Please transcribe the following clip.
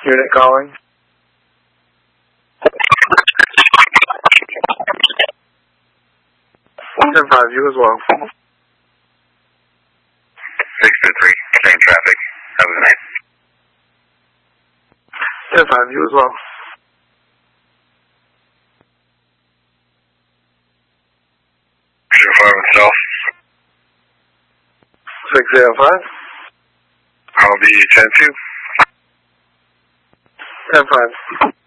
Unit calling. 10-5, you as well. 623, train traffic. Have a good night. 10-5, you as well. 05 itself. 605. I'll be 10-2. 10-5.